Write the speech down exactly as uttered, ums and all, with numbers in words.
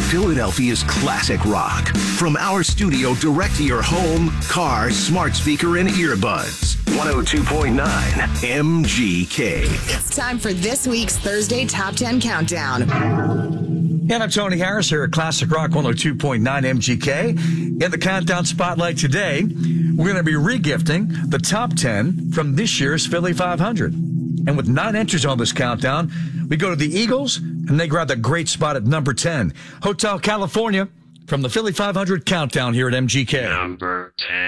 Philadelphia's classic rock. From our studio direct to your home, car, smart speaker, and earbuds. one oh two point nine M G K. It's time for this week's Thursday Top ten Countdown. And I'm Tony Harris here at Classic Rock one oh two point nine M G K. In the Countdown Spotlight today, we're going to be regifting the top ten from this year's Philly five hundred. And with nine entries on this countdown, we go to the Eagles, and they grab the great spot at number ten. Hotel California from the Philly five hundred Countdown here at M G K. Number ten.